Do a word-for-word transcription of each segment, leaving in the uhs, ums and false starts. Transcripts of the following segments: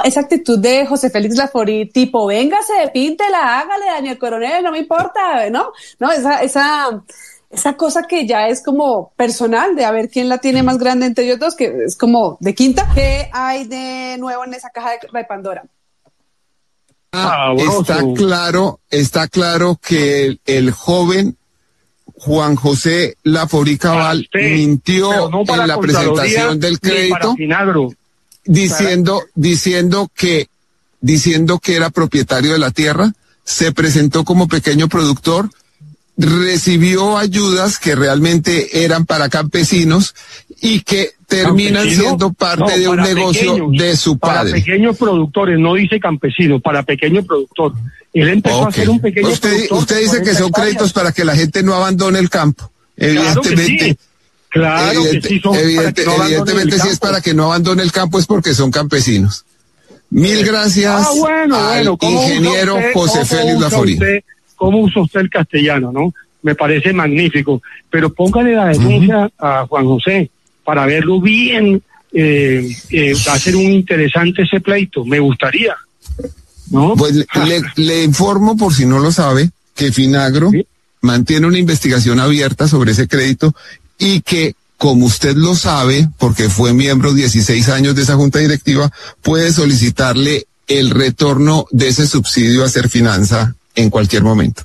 esa actitud de José Félix Laforí, tipo, véngase, píntela, hágale, Daniel Coronel, no me importa, ¿no? No, esa, esa, esa cosa que ya es como personal, de a ver quién la tiene más grande entre ellos dos, que es como de quinta. ¿Qué hay de nuevo en esa caja de, de Pandora? Ah, está claro, está claro que el, el joven Juan José Laforí Cabal mintió no en la presentación del crédito diciendo, diciendo que, diciendo que era propietario de la tierra, se presentó como pequeño productor, recibió ayudas que realmente eran para campesinos y que terminan ¿Campesino? siendo parte No, de un negocio pequeños, de su padre. Para pequeños productores, no dice campesino, para pequeño productor. Él empezó okay. a ser un pequeño usted, productor. Usted dice que son créditos para que la gente no abandone el campo. Evidentemente, claro que sí. Claro evidente, que sí son evidente, para que no evidentemente si es para que no abandone el campo es porque son campesinos. Mil gracias ah, bueno, al bueno. ingeniero usted, José Félix Laforí. ¿Cómo usa usted el castellano, no? Me parece magnífico. Pero póngale la denuncia uh-huh. a Juan José para verlo bien. Eh, eh, va a ser un interesante ese pleito. Me gustaría, ¿no? Pues le, le, le informo, por si no lo sabe, que Finagro ¿sí? mantiene una investigación abierta sobre ese crédito y que, como usted lo sabe, porque fue miembro dieciséis años de esa junta directiva, puede solicitarle el retorno de ese subsidio a Serfinanza en cualquier momento.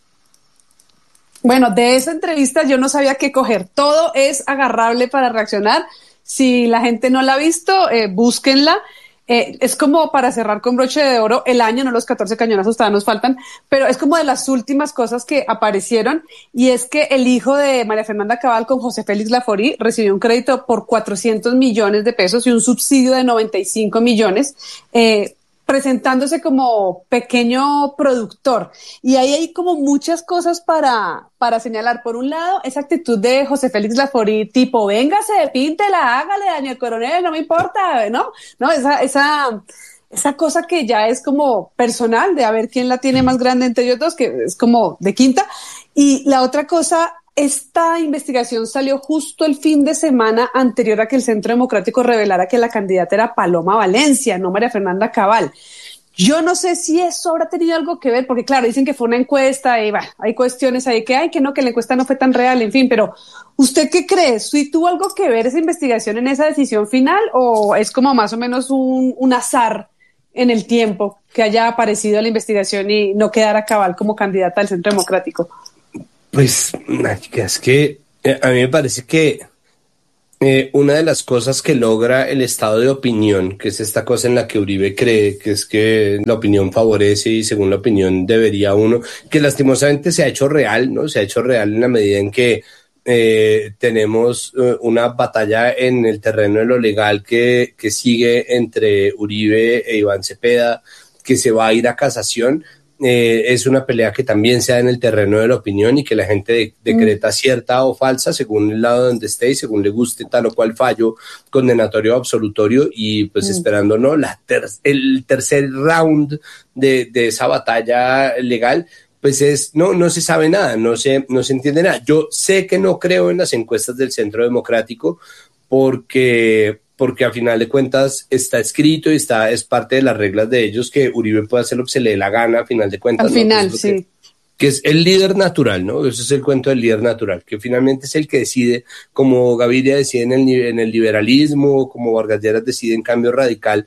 Bueno, de esa entrevista yo no sabía qué coger. Todo es agarrable para reaccionar. Si la gente no la ha visto, eh, búsquenla. Eh, es como para cerrar con broche de oro el año, no los catorce cañonazos todavía nos faltan, pero es como de las últimas cosas que aparecieron, y es que el hijo de María Fernanda Cabal con José Félix Laforí recibió un crédito por cuatrocientos millones de pesos y un subsidio de noventa y cinco millones, eh, presentándose como pequeño productor. Y ahí hay como muchas cosas para, para señalar. Por un lado, esa actitud de José Félix Laforí, tipo, véngase, píntela, hágale, Daniel Coronel, no me importa, ¿no? No, esa, esa, esa cosa que ya es como personal, de a ver quién la tiene más grande entre ellos dos, que es como de quinta. Y la otra cosa, esta investigación salió justo el fin de semana anterior a que el Centro Democrático revelara que la candidata era Paloma Valencia, no María Fernanda Cabal. Yo no sé si eso habrá tenido algo que ver, porque claro, dicen que fue una encuesta y bah, hay cuestiones ahí que hay, que no, que la encuesta no fue tan real, en fin, pero ¿usted qué cree? ¿Sí tuvo algo que ver esa investigación en esa decisión final o es como más o menos un, un azar en el tiempo que haya aparecido la investigación y no quedara Cabal como candidata al Centro Democrático? Pues, es que eh, a mí me parece que eh, una de las cosas que logra el estado de opinión, que es esta cosa en la que Uribe cree, que es que la opinión favorece y según la opinión debería uno, que lastimosamente se ha hecho real, ¿no? Se ha hecho real en la medida en que eh, tenemos eh, una batalla en el terreno de lo legal que, que sigue entre Uribe e Iván Cepeda, que se va a ir a casación. Eh, es una pelea que también se da en el terreno de la opinión y que la gente de, decreta mm. cierta o falsa según el lado donde esté y según le guste tal o cual fallo condenatorio o absolutorio y pues mm. esperando no la ter- el tercer round de, de esa batalla legal pues es no no se sabe nada, no se no se entiende nada. Yo sé que no creo en las encuestas del Centro Democrático porque porque a final de cuentas está escrito y está, es parte de las reglas de ellos que Uribe puede hacer lo que se le dé la gana a final de cuentas. Al ¿no? final, que sí. Que, que es el líder natural, ¿no? Ese es el cuento del líder natural, que finalmente es el que decide, como Gaviria decide en el, en el liberalismo, como Vargas Lleras decide en Cambio Radical,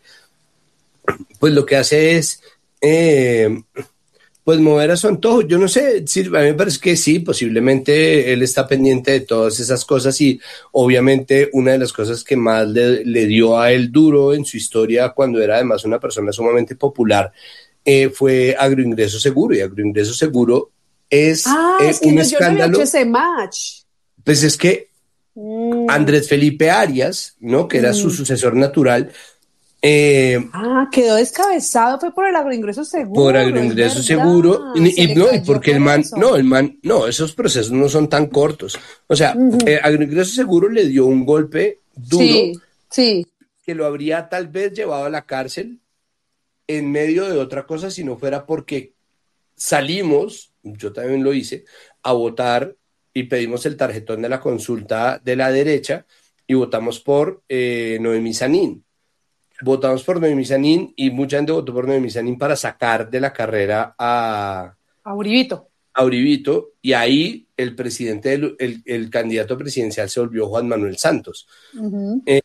pues lo que hace es... Eh, pues mover a su antojo, yo no sé, sí, a mí me parece que sí, posiblemente él está pendiente de todas esas cosas y obviamente una de las cosas que más le, le dio a él duro en su historia cuando era además una persona sumamente popular eh, fue Agroingreso Seguro y Agroingreso Seguro es, ah, eh, es que un no, escándalo. Yo no había hecho ese match. Pues es que mm. Andrés Felipe Arias, ¿no? Que era mm. su sucesor natural. Eh, ah, quedó descabezado, fue por el agroingreso seguro. Por agroingreso seguro. Y, y no, y porque el man, eso. no, el man, no, esos procesos no son tan cortos. O sea, uh-huh. eh, agroingreso seguro le dio un golpe duro. Sí, sí. Que lo habría tal vez llevado a la cárcel en medio de otra cosa si no fuera porque salimos, yo también lo hice, a votar y pedimos el tarjetón de la consulta de la derecha y votamos por eh, Noemí Sanín. votamos por Noemí Sanín y mucha gente votó por Noemí Sanín para sacar de la carrera a, a Uribito. a Uribito, y ahí el presidente, del, el, el candidato presidencial se volvió Juan Manuel Santos. Uh-huh. Eh,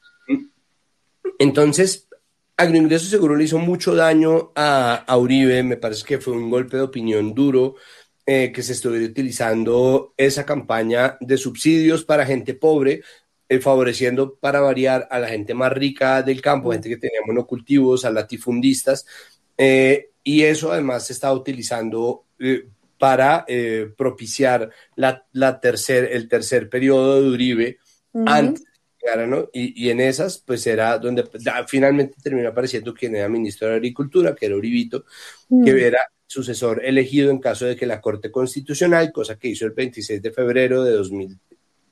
entonces, Agroingreso seguro le hizo mucho daño a, a Uribe. Me parece que fue un golpe de opinión duro, eh, que se estuviera utilizando esa campaña de subsidios para gente pobre, eh, favoreciendo para variar a la gente más rica del campo, gente que tenía monocultivos, a latifundistas, eh, y eso además se estaba utilizando eh, para eh, propiciar la, la tercer, el tercer periodo de Uribe, uh-huh, antes. ¿No? Y, y en esas, pues era donde da, finalmente terminó apareciendo quien era ministro de Agricultura, que era Uribito, mm. que era sucesor elegido en caso de que la Corte Constitucional, cosa que hizo el veintiséis de febrero de dos mil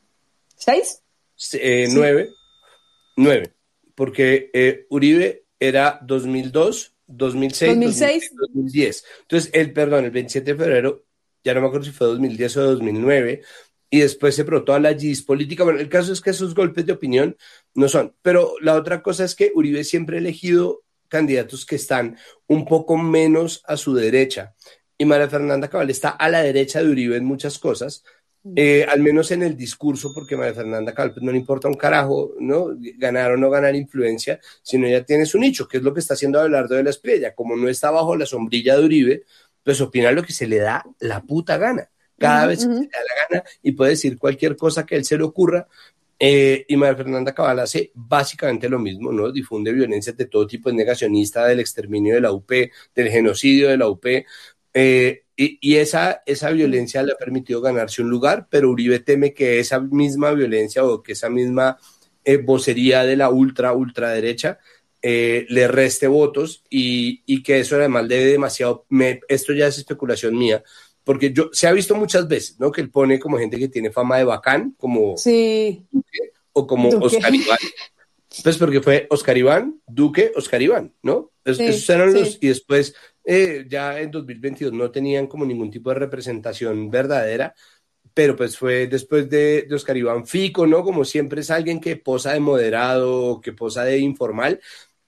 ¿Seis? Eh, nueve, nueve, porque eh, Uribe era dos mil dos, dos mil seis, dos mil seis, dos mil diez. Entonces, el, perdón, el veintisiete de febrero, ya no me acuerdo si fue dos mil diez o dos mil nueve, y después se brotó a la gis política. Bueno, el caso es que esos golpes de opinión no son, pero la otra cosa es que Uribe siempre ha elegido candidatos que están un poco menos a su derecha, y María Fernanda Cabal está a la derecha de Uribe en muchas cosas, eh, al menos en el discurso, porque María Fernanda Cabal pues, no le importa un carajo, ¿no? Ganar o no ganar influencia, sino ella tiene su nicho, que es lo que está haciendo Abelardo de la Espriella. Como no está bajo la sombrilla de Uribe, pues opina lo que se le da la puta gana. Cada uh-huh, vez que uh-huh. se le da la gana, y puede decir cualquier cosa que a él se le ocurra, eh, y María Fernanda Cabal hace básicamente lo mismo, ¿no? Difunde violencias de todo tipo, es negacionista del exterminio de la U P, del genocidio de la U P, eh, y, y esa, esa violencia le ha permitido ganarse un lugar, pero Uribe teme que esa misma violencia o que esa misma eh, vocería de la ultra, ultraderecha eh, le reste votos, y, y que eso además debe demasiado, me, esto ya es especulación mía, porque yo, se ha visto muchas veces, ¿no? Que él pone como gente que tiene fama de bacán, como sí. Duque, o como Duque. Oscar Iván. Pues porque fue Oscar Iván, Duque, Oscar Iván, ¿no? Es, sí, esos eran sí. los, y después eh, ya en dos mil veintidós no tenían como ningún tipo de representación verdadera, pero pues fue después de, de Oscar Iván Fico, ¿no? Como siempre es alguien que posa de moderado, que posa de informal.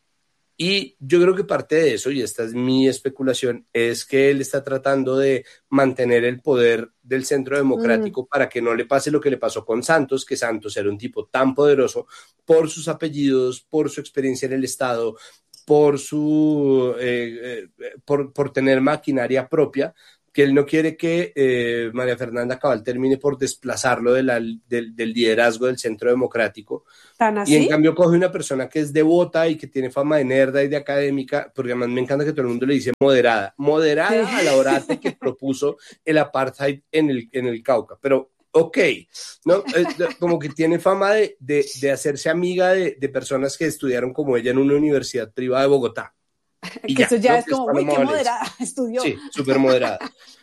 Y yo creo que parte de eso, y esta es mi especulación, es que él está tratando de mantener el poder del centro democrático mm. para que no le pase lo que le pasó con Santos, que Santos era un tipo tan poderoso por sus apellidos, por su experiencia en el Estado, por, su, eh, eh, por, por tener maquinaria propia, que él no quiere que eh, María Fernanda Cabal termine por desplazarlo de la, del, del liderazgo del centro democrático. ¿Tan así? Y en cambio coge una persona que es devota y que tiene fama de nerda y de académica, porque además me encanta que todo el mundo le dice moderada, moderada sí. a la hora de que propuso el apartheid en el, en el Cauca, pero ok, ¿no? Como que tiene fama de, de, de hacerse amiga de, de personas que estudiaron como ella en una universidad privada de Bogotá. Y que ya, eso ya ¿no? es como, uy, qué moderada estudió. Sí, súper moderada.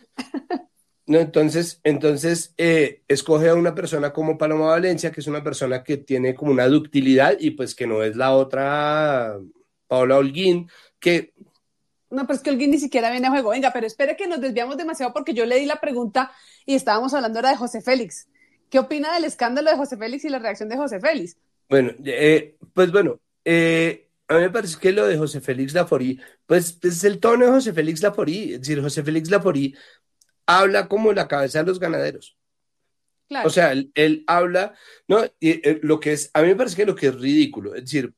No, entonces, entonces eh, escoge a una persona como Paloma Valencia, que es una persona que tiene como una ductilidad, y pues que no es la otra Paola Holguín, que... No, pero es que Holguín ni siquiera viene a juego. Venga, pero espere que nos desviamos demasiado, porque yo le di la pregunta y estábamos hablando ahora de José Félix. ¿Qué opina del escándalo de José Félix y la reacción de José Félix? Bueno, eh, pues bueno, eh... a mí me parece que lo de José Félix Laforí, pues es el tono de José Félix Laforí, es decir, José Félix Laforí habla como la cabeza de los ganaderos. Claro. O sea, él, él habla, ¿no? Y eh, lo que es, a mí me parece que lo que es ridículo, es decir,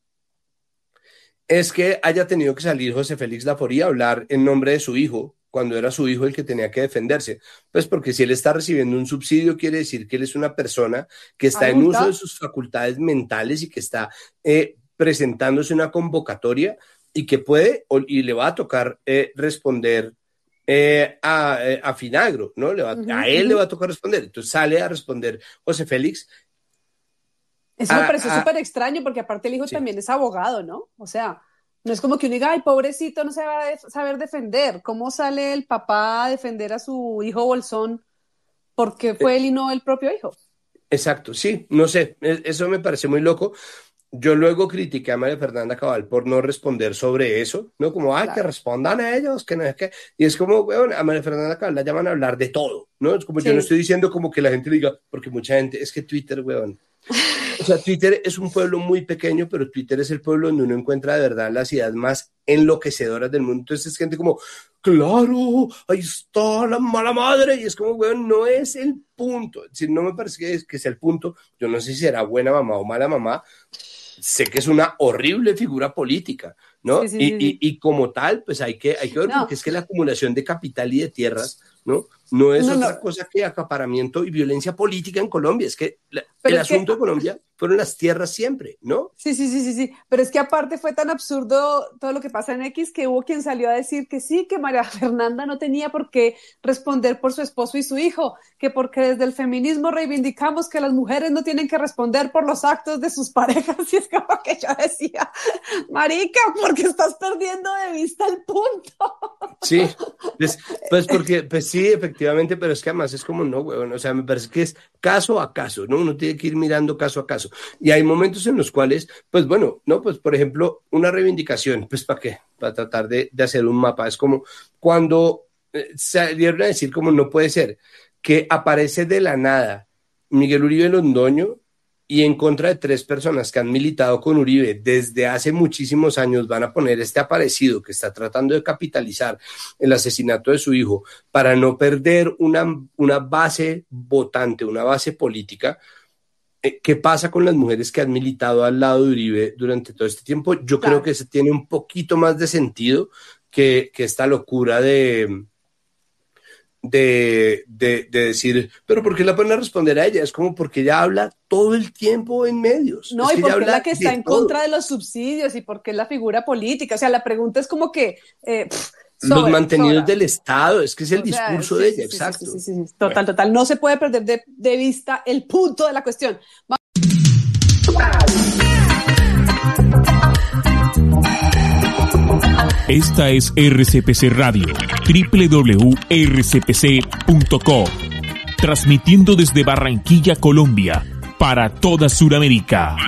es que haya tenido que salir José Félix Laforí a hablar en nombre de su hijo, cuando era su hijo el que tenía que defenderse. Pues porque si él está recibiendo un subsidio, quiere decir que él es una persona que está ¿Adulta? en uso de sus facultades mentales y que está... Eh, presentándose una convocatoria y que puede y le va a tocar eh, responder eh, a, a Finagro, ¿no? Le va, uh-huh, a él uh-huh. le va a tocar responder. Entonces sale a responder José Félix. Eso me pareció súper extraño, porque aparte el hijo sí. también es abogado, ¿no? O sea, no es como que uno diga, ay, pobrecito, no se va a def- saber defender. ¿Cómo sale el papá a defender a su hijo Bolsón? Porque fue eh, él y no el propio hijo. Exacto, sí, no sé, eso me parece muy loco. Yo luego critiqué a María Fernanda Cabal por no responder sobre eso, ¿no? Como, ay, claro. que respondan a ellos, que no es que... Y es como, bueno, a María Fernanda Cabal la llaman a hablar de todo, ¿no? Es como, sí. yo no estoy diciendo como que la gente diga, porque mucha gente, es que Twitter, weón, O sea, Twitter es un pueblo muy pequeño, pero Twitter es el pueblo donde uno encuentra de verdad las ideas más enloquecedoras del mundo. Entonces es gente como, claro, ahí está la mala madre, y es como, weón, no es el punto. Es decir, no me parece que, es, que sea el punto. Yo no sé si será buena mamá o mala mamá. Sé que es una horrible figura política, ¿no? Sí, sí, y, sí, sí. Y, y como tal, pues hay que, hay que ver, No. porque es que la acumulación de capital y de tierras, ¿no? No es No, otra no. cosa que acaparamiento y violencia política en Colombia. Es que la, Pero el es asunto que- de Colombia fueron las tierras siempre, ¿no? Sí, sí, sí, sí, sí. Pero es que aparte fue tan absurdo todo lo que pasa en X que hubo quien salió a decir que sí, que María Fernanda no tenía por qué responder por su esposo y su hijo, que porque desde el feminismo reivindicamos que las mujeres no tienen que responder por los actos de sus parejas. Y es como que yo decía, marica, porque estás perdiendo de vista el punto. Sí, pues, pues porque, pues sí, efectivamente, pero es que además es como, no, huevón, o sea, me parece que es caso a caso, ¿no? Uno tiene que ir mirando caso a caso. Y hay momentos en los cuales, pues bueno, ¿no? Pues por ejemplo, una reivindicación, pues ¿para qué? Para tratar de, de hacer un mapa. Es como cuando eh, salieron a decir como no puede ser, que aparece de la nada Miguel Uribe Londoño y en contra de tres personas que han militado con Uribe desde hace muchísimos años van a poner este aparecido que está tratando de capitalizar el asesinato de su hijo para no perder una, una base votante, una base política. ¿Qué pasa con las mujeres que han militado al lado de Uribe durante todo este tiempo? Yo Claro. creo que se tiene un poquito más de sentido que, que esta locura de... De, de, de decir, pero ¿por qué la ponen a responder a ella? Es como porque ella habla todo el tiempo en medios. No, es y que ella porque es habla la que está de en todo. contra de los subsidios y porque es la figura política. O sea, la pregunta es como que... Eh, pff, Los sobra, mantenidos sobra. del Estado, es que es el O sea, discurso sí, de sí, ella, sí, sí, exacto. sí, sí, sí. Total, total. No se puede perder de, de vista el punto de la cuestión. Va- Esta es R C P C Radio, doble u doble u doble u punto r c p c punto co, transmitiendo desde Barranquilla, Colombia, para toda Sudamérica.